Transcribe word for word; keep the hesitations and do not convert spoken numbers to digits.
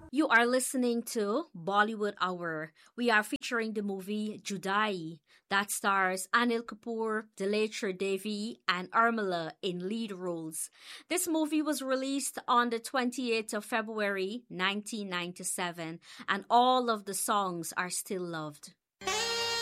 You are listening to Bollywood Hour. We are featuring the movie Judai that stars Anil Kapoor, Dilechra Devi, and Armala in lead roles. This movie was released on the twenty-eighth of February nineteen ninety-seven, and all of the songs are still loved.